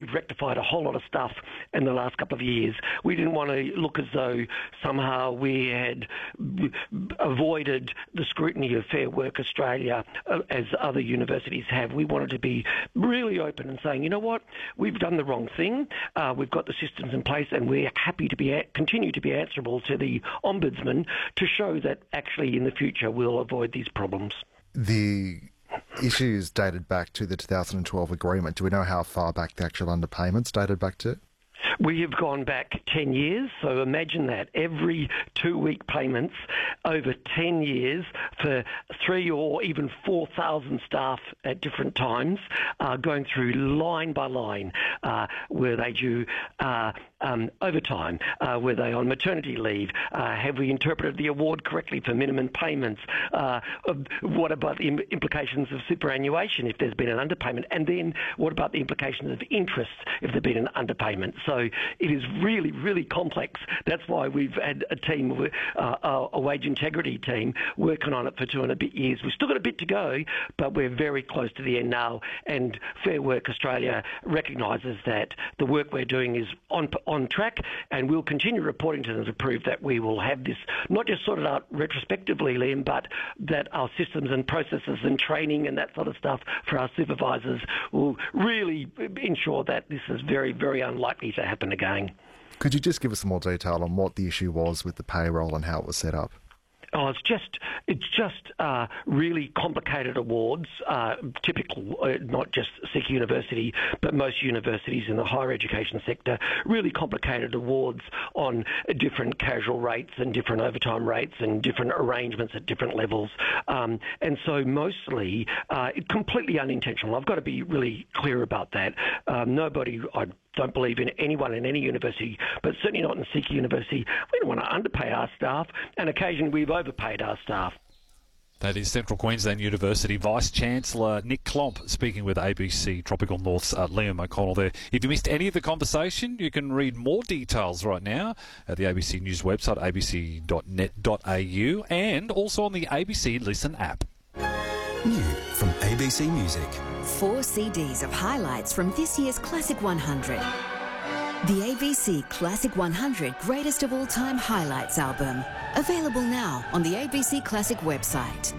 we've rectified a whole lot of stuff in the last couple of years. We didn't want to look as though somehow we had avoided the scrutiny of Fair Work Australia as other universities have. We wanted to be really open and saying, you know what, we've done the wrong thing. We've got the systems in place, and we're happy to continue to be answerable to the Ombudsman to show that actually in the future we'll avoid these problems. The issues dated back to the 2012 agreement. Do we know how far back the actual underpayments dated back to? We have gone back 10 years, so imagine that. Every 2-week payments over 10 years for 3 or even 4,000 staff at different times, going through line by line. Were they due overtime? Were they on maternity leave? Have we interpreted the award correctly for minimum payments? What about the implications of superannuation if there's been an underpayment? And then what about the implications of interest if there's been an underpayment? So it is really, really complex. That's why we've had a team, a wage integrity team, working on it for 2 and a bit years. We've still got a bit to go, but we're very close to the end now. And Fair Work Australia recognises that the work we're doing is on track, and we'll continue reporting to them to prove that we will have this not just sorted out retrospectively, Liam, but that our systems and processes and training and that sort of stuff for our supervisors will really ensure that this is very, very unlikely to happen again. Could you just give us some more detail on what the issue was with the payroll and how it was set up? Oh, it's just really complicated awards, typical, not just Seek University, but most universities in the higher education sector, really complicated awards on different casual rates and different overtime rates and different arrangements at different levels. And so mostly completely unintentional. I've got to be really clear about that. I don't believe in anyone in any university, but certainly not in Seek University. We don't want to underpay our staff, and occasionally we've overpaid our staff. That is Central Queensland University Vice-Chancellor Nick Klomp speaking with ABC Tropical North's Liam O'Connell there. If you missed any of the conversation, you can read more details right now at the ABC News website, abc.net.au, and also on the ABC Listen app. New from ABC Music. 4 CDs of highlights from this year's Classic 100. The ABC Classic 100 Greatest of All Time Highlights album. Available now on the ABC Classic website.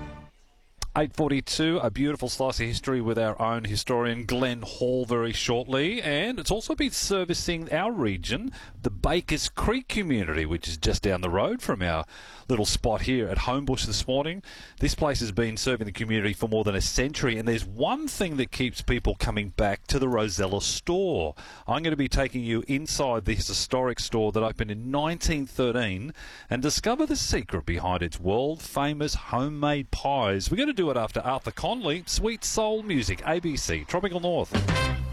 8:42, a beautiful slice of history with our own historian Glenn Hall very shortly, and it's also been servicing our region, the Bakers Creek community, which is just down the road from our little spot here at Homebush this morning. This place has been serving the community for more than a century, and there's one thing that keeps people coming back to the Rosella store. I'm going to be taking you inside this historic store that opened in 1913 and discover the secret behind its world-famous homemade pies. We're going to do it after Arthur Conley, Sweet Soul Music, ABC Tropical North.